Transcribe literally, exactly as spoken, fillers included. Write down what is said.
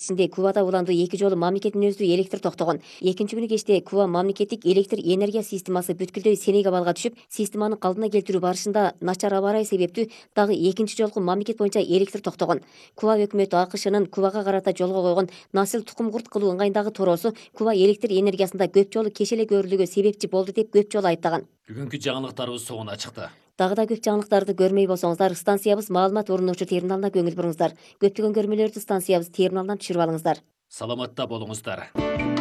ичинде Кубада уланды эки жолу мамлекеттин өзү электр токтогон. Экинчи күнү кечте Куба мамлекеттик электр энергия системасы бүткүлдөй сенеге балга түшүп, системаны калдына келтирүү барышында начар аба ырайы себептүү дагы экинчи жолку мамлекет боюнча электр токтогон. Куба өкмөтү АКШнын Кубага карата жолго койгон насыл тукум курт кылуу ыңгайындагы тороосу Куба электр энергиясында көп жолу кеч эле көрүлүүгө себепчи болду деп көп жолу айыптаган. Бүгүнкү жаңылыктарыбыз соңуна чыкты. Дагы да көп жаңылыктарды көрмөй болсоңуздар, станциябыз маалымат орунуучу терминалына көңүл буруңуздар. Көптөгөн көрмөлөрдү станциябыз терминалынан түшүрүп алыңыздар. Саламатта болуңуздар.